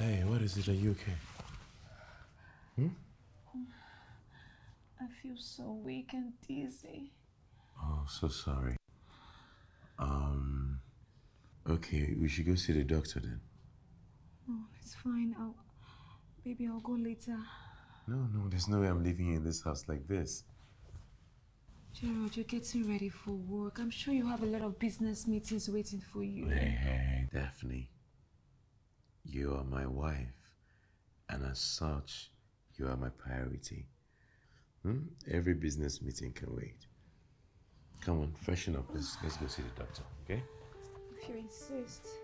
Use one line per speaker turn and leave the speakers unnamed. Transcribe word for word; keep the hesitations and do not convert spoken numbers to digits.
Hey, what is it? Are you okay? Hmm?
I feel so weak and dizzy.
Oh, so sorry. Um, okay, we should go see the doctor then.
Oh, it's fine. I'll, maybe I'll go later.
No, no, there's no way I'm leaving you in this house like this.
Gerald, you're getting ready for work. I'm sure you have a lot of business meetings waiting for you.
Hey, hey, Daphne. You are my wife, and as such, you are my priority. Hmm? Every business meeting can wait. Come on, freshen up. Let's let's go see the doctor, okay?
If you insist.